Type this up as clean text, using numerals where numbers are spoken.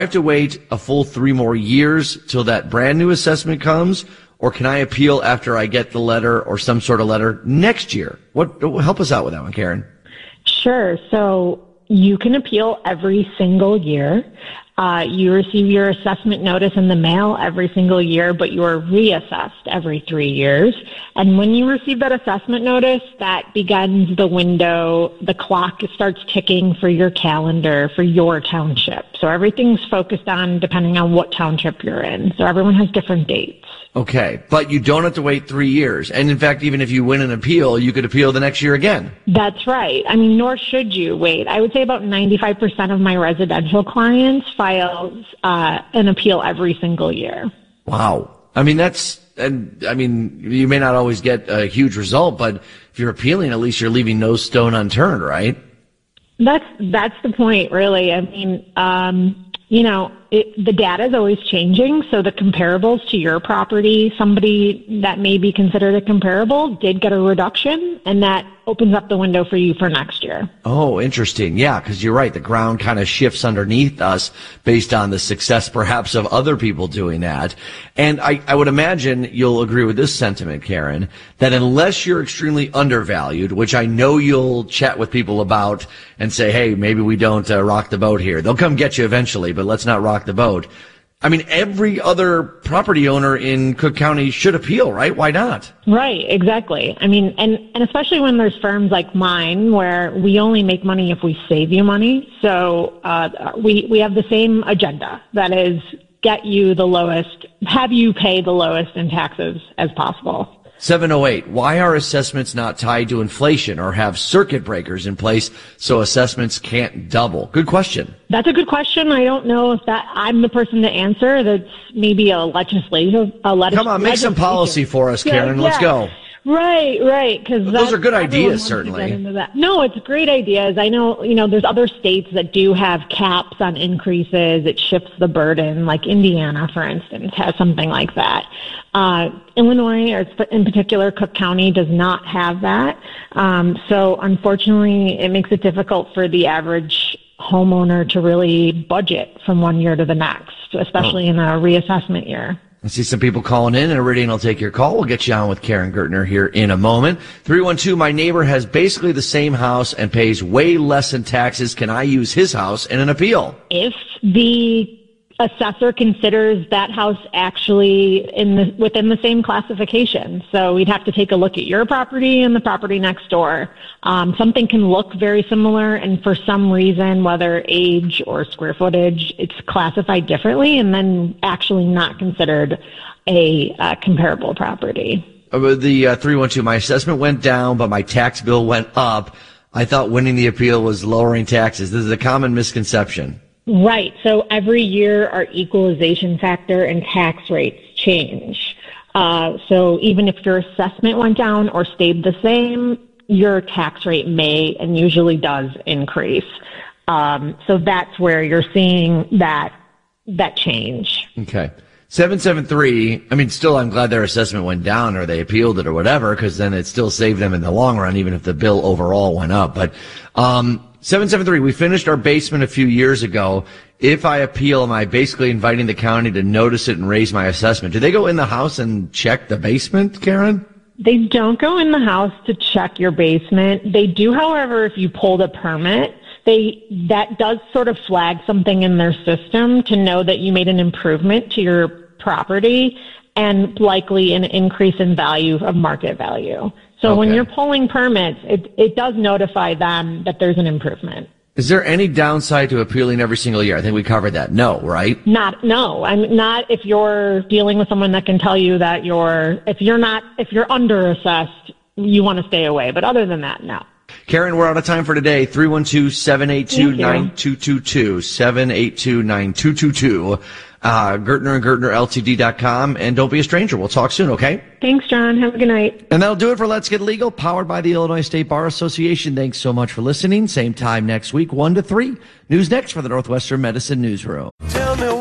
I have to wait a full 3 more years till that brand new assessment comes, or can I appeal after I get the letter or some sort of letter next year? Help us out with that one, Karen. Sure. So you can appeal every single year. You receive your assessment notice in the mail every single year, but you are reassessed every 3 years. And when you receive that assessment notice, that begins the window. The clock starts ticking for your calendar for your township. So everything's focused on depending on what township you're in. So everyone has different dates. Okay, but you don't have to wait 3 years. And in fact, even if you win an appeal, you could appeal the next year again. That's right. I mean, nor should you wait. I would say about 95% of my residential clients files an appeal every single year. Wow. I mean, you may not always get a huge result, but if you're appealing, at least you're leaving no stone unturned, right? That's the point, really. I mean, the data is always changing, so the comparables to your property, somebody that may be considered a comparable did get a reduction, and that opens up the window for you for next year. Oh, interesting. Yeah, because you're right. The ground kind of shifts underneath us based on the success, perhaps, of other people doing that. And I would imagine you'll agree with this sentiment, Karen, that unless you're extremely undervalued, which I know you'll chat with people about and say, hey, maybe we don't rock the boat here. They'll come get you eventually, but let's not rock the boat. I mean, every other property owner in Cook County should appeal, right? Why not? Right, exactly. I mean, and especially when there's firms like mine where we only make money if we save you money. So we have the same agenda. That is, get you the lowest, have you pay the lowest in taxes as possible. 708, why are assessments not tied to inflation or have circuit breakers in place so assessments can't double? Good question. That's a good question. I don't know if I'm the person to answer. That's maybe a legislative. Come on, make some policy for us, Karen. Yeah. Let's go. Right. Because those are good ideas, certainly. No, it's great ideas. I know, there's other states that do have caps on increases. It shifts the burden, like Indiana, for instance, has something like that. Illinois, or in particular, Cook County, does not have that. So unfortunately, it makes it difficult for the average homeowner to really budget from one year to the next, especially in a reassessment year. I see some people calling in, and Iridian will take your call. We'll get you on with Karen Gertner here in a moment. 312, my neighbor has basically the same house and pays way less in taxes. Can I use his house in an appeal? If the assessor considers that house actually within the same classification. So we'd have to take a look at your property and the property next door. Something can look very similar, and for some reason, whether age or square footage, it's classified differently and then actually not considered a comparable property. The 312, my assessment went down, but my tax bill went up. I thought winning the appeal was lowering taxes. This is a common misconception. Right. So every year our equalization factor and tax rates change. So even if your assessment went down or stayed the same, your tax rate may and usually does increase. So that's where you're seeing that change. Okay. 773, still I'm glad their assessment went down or they appealed it or whatever, because then it still saved them in the long run, even if the bill overall went up. But 773, we finished our basement a few years ago. If I appeal, am I basically inviting the county to notice it and raise my assessment? Do they go in the house and check the basement, Karen? They don't go in the house to check your basement. They do, however, if you pulled a permit, that does sort of flag something in their system to know that you made an improvement to your property and likely an increase in value of market value. So when you're pulling permits, it does notify them that there's an improvement. Is there any downside to appealing every single year? I think we covered that. No, right? No. I'm not if you're dealing with someone that can tell you that if you're under assessed, you want to stay away. But other than that, no. Karen, we're out of time for today. 312-782-9222. 782-9222. Gertner and GertnerLTD.com. And don't be a stranger. We'll talk soon, okay? Thanks, John. Have a good night. And that'll do it for Let's Get Legal, powered by the Illinois State Bar Association. Thanks so much for listening. Same time next week, 1 to 3. News next for the Northwestern Medicine Newsroom.